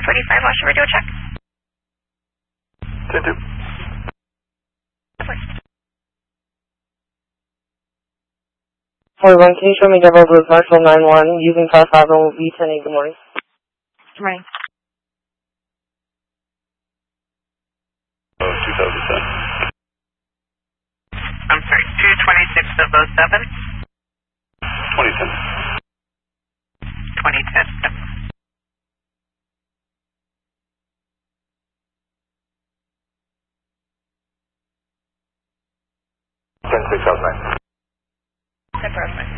1045, watch your radio check. 10-2. Please. 41, can you show me Deborah Blue Marshall 91 using 550 V10A? Good morning. Good morning. 2010. I'm sorry, 226 of 07? 2010. 2010. 10-6 outside. 10 perfect.